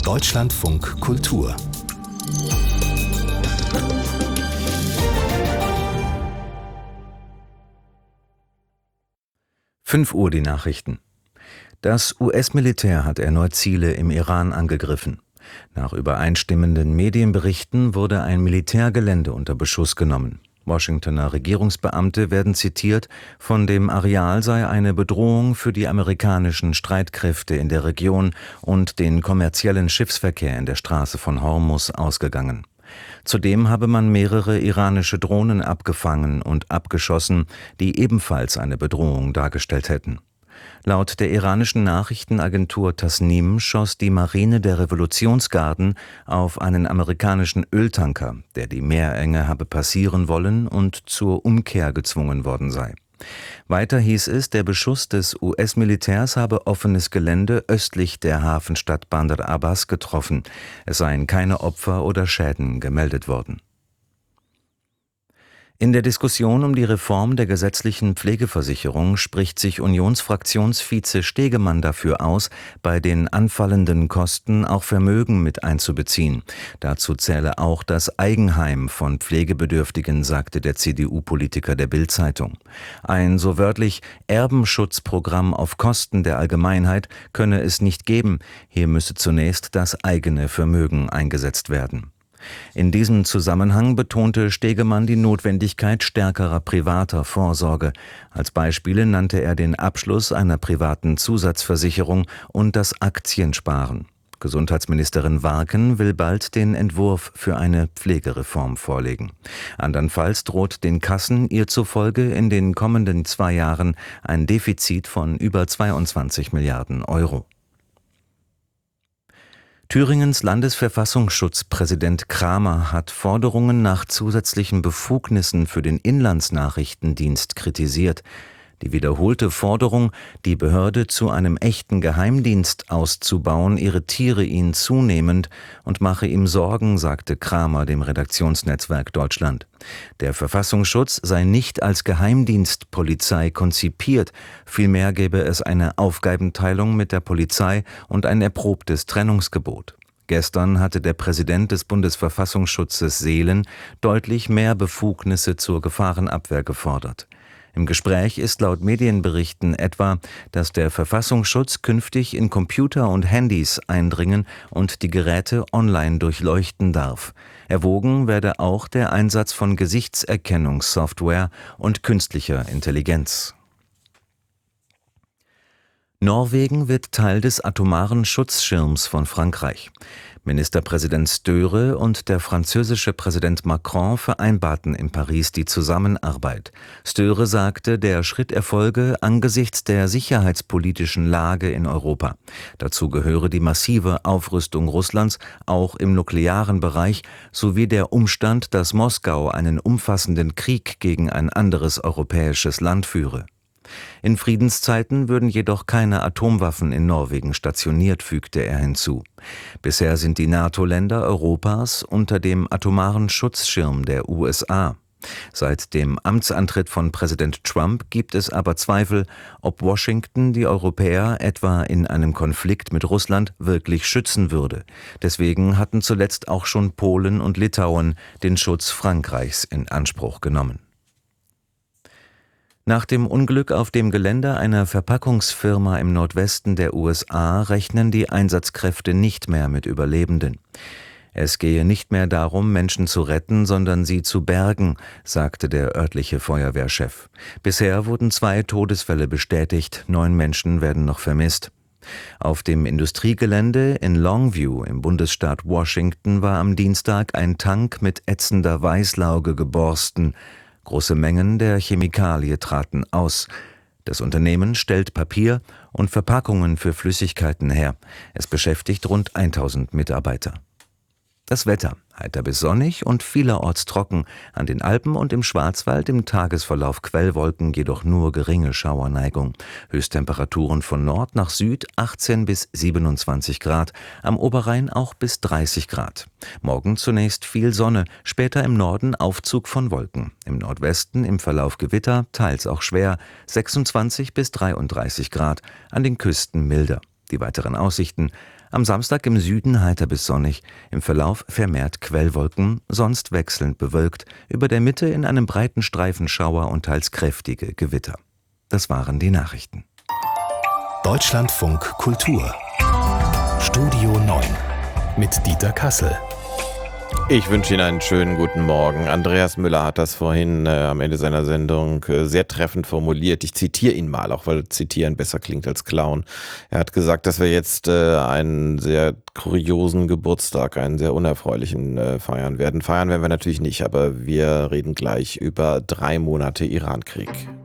Deutschlandfunk Kultur 5 Uhr die Nachrichten. Das US-Militär hat erneut Ziele im Iran angegriffen. Nach übereinstimmenden Medienberichten wurde ein Militärgelände unter Beschuss genommen. Washingtoner Regierungsbeamte werden zitiert, von dem Areal sei eine Bedrohung für die amerikanischen Streitkräfte in der Region und den kommerziellen Schiffsverkehr in der Straße von Hormuz ausgegangen. Zudem habe man mehrere iranische Drohnen abgefangen und abgeschossen, die ebenfalls eine Bedrohung dargestellt hätten. Laut der iranischen Nachrichtenagentur Tasnim schoss die Marine der Revolutionsgarden auf einen amerikanischen Öltanker, der die Meerenge habe passieren wollen und zur Umkehr gezwungen worden sei. Weiter hieß es, der Beschuss des US-Militärs habe offenes Gelände östlich der Hafenstadt Bandar Abbas getroffen. Es seien keine Opfer oder Schäden gemeldet worden. In der Diskussion um die Reform der gesetzlichen Pflegeversicherung spricht sich Unionsfraktionsvize Stegemann dafür aus, bei den anfallenden Kosten auch Vermögen mit einzubeziehen. Dazu zähle auch das Eigenheim von Pflegebedürftigen, sagte der CDU-Politiker der Bild-Zeitung. Ein so wörtlich Erbenschutzprogramm auf Kosten der Allgemeinheit könne es nicht geben. Hier müsse zunächst das eigene Vermögen eingesetzt werden. In diesem Zusammenhang betonte Stegemann die Notwendigkeit stärkerer privater Vorsorge. Als Beispiele nannte er den Abschluss einer privaten Zusatzversicherung und das Aktiensparen. Gesundheitsministerin Warken will bald den Entwurf für eine Pflegereform vorlegen. Andernfalls droht den Kassen ihr zufolge in den kommenden 2 Jahren ein Defizit von über 22 Milliarden Euro. Thüringens Landesverfassungsschutzpräsident Kramer hat Forderungen nach zusätzlichen Befugnissen für den Inlandsnachrichtendienst kritisiert. Die wiederholte Forderung, die Behörde zu einem echten Geheimdienst auszubauen, irritiere ihn zunehmend und mache ihm Sorgen, sagte Kramer dem Redaktionsnetzwerk Deutschland. Der Verfassungsschutz sei nicht als Geheimdienstpolizei konzipiert, vielmehr gäbe es eine Aufgabenteilung mit der Polizei und ein erprobtes Trennungsgebot. Gestern hatte der Präsident des Bundesverfassungsschutzes Seelen deutlich mehr Befugnisse zur Gefahrenabwehr gefordert. Im Gespräch ist laut Medienberichten etwa, dass der Verfassungsschutz künftig in Computer und Handys eindringen und die Geräte online durchleuchten darf. Erwogen werde auch der Einsatz von Gesichtserkennungssoftware und künstlicher Intelligenz. Norwegen wird Teil des atomaren Schutzschirms von Frankreich. Ministerpräsident Störe und der französische Präsident Macron vereinbarten in Paris die Zusammenarbeit. Störe sagte, der Schritt erfolge angesichts der sicherheitspolitischen Lage in Europa. Dazu gehöre die massive Aufrüstung Russlands, auch im nuklearen Bereich, sowie der Umstand, dass Moskau einen umfassenden Krieg gegen ein anderes europäisches Land führe. In Friedenszeiten würden jedoch keine Atomwaffen in Norwegen stationiert, fügte er hinzu. Bisher sind die NATO-Länder Europas unter dem atomaren Schutzschirm der USA. Seit dem Amtsantritt von Präsident Trump gibt es aber Zweifel, ob Washington die Europäer etwa in einem Konflikt mit Russland wirklich schützen würde. Deswegen hatten zuletzt auch schon Polen und Litauen den Schutz Frankreichs in Anspruch genommen. Nach dem Unglück auf dem Gelände einer Verpackungsfirma im Nordwesten der USA rechnen die Einsatzkräfte nicht mehr mit Überlebenden. Es gehe nicht mehr darum, Menschen zu retten, sondern sie zu bergen, sagte der örtliche Feuerwehrchef. Bisher wurden 2 Todesfälle bestätigt, 9 Menschen werden noch vermisst. Auf dem Industriegelände in Longview im Bundesstaat Washington war am Dienstag ein Tank mit ätzender Weißlauge geborsten. Große Mengen der Chemikalie traten aus. Das Unternehmen stellt Papier und Verpackungen für Flüssigkeiten her. Es beschäftigt rund 1000 Mitarbeiter. Das Wetter: heiter bis sonnig und vielerorts trocken. An den Alpen und im Schwarzwald im Tagesverlauf Quellwolken, jedoch nur geringe Schauerneigung. Höchsttemperaturen von Nord nach Süd 18 bis 27 Grad, am Oberrhein auch bis 30 Grad. Morgen zunächst viel Sonne, später im Norden Aufzug von Wolken. Im Nordwesten im Verlauf Gewitter, teils auch schwer, 26 bis 33 Grad, an den Küsten milder. Die weiteren Aussichten: Am Samstag im Süden heiter bis sonnig, im Verlauf vermehrt Quellwolken, sonst wechselnd bewölkt, über der Mitte in einem breiten Streifen Schauer und teils kräftige Gewitter. Das waren die Nachrichten. Deutschlandfunk Kultur Studio 9 mit Dieter Kassel. Ich wünsche Ihnen einen schönen guten Morgen. Andreas Müller hat das vorhin am Ende seiner Sendung sehr treffend formuliert. Ich zitiere ihn mal, auch weil zitieren besser klingt als klauen. Er hat gesagt, dass wir jetzt einen sehr kuriosen Geburtstag, einen sehr unerfreulichen feiern werden. Feiern werden wir natürlich nicht, aber wir reden gleich über 3 Monate Irankrieg.